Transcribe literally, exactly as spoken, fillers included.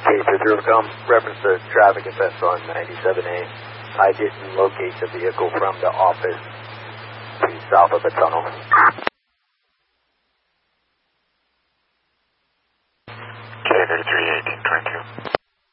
K three zero com, reference to traffic offense on ninety-seven A. I didn't locate the vehicle from the office to south of the tunnel. K thirty-three eighteen twenty-two.